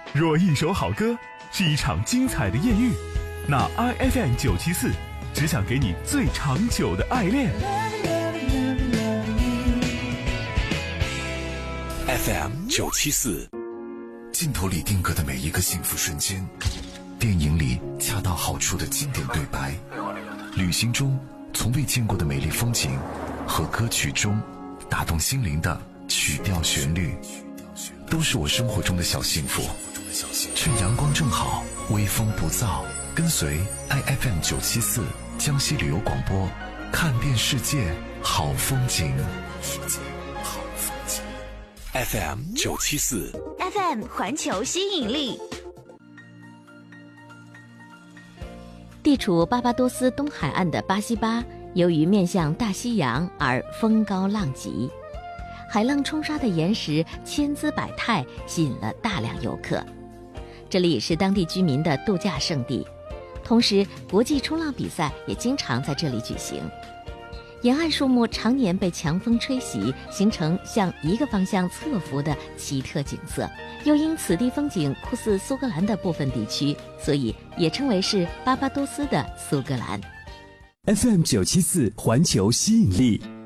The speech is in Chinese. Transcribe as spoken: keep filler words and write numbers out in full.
若一首好歌是一场精彩的艳遇，那 I F M 九七四只想给你最长久的爱恋。 F M 九七四，镜头里定格的每一个幸福瞬间，电影里恰到好处的经典对白，旅行中从未见过的美丽风景，和歌曲中打动心灵的曲调旋律，都是我生活中的小幸福。趁阳光正好，微风不燥，跟随 I F M 九七四江西旅游广播，看遍世界好风景。F M 九七四 F M 环球吸引力。地处巴巴多斯东海岸的巴西巴，由于面向大西洋而风高浪急，海浪冲刷的岩石千姿百态，吸引了大量游客。这里是当地居民的度假胜地，同时国际冲浪比赛也经常在这里举行。沿岸树木常年被强风吹袭，形成向一个方向侧伏的奇特景色。又因此地风景酷似苏格兰的部分地区，所以也称为是巴巴多斯的苏格兰。 F M 九七四环球吸引力。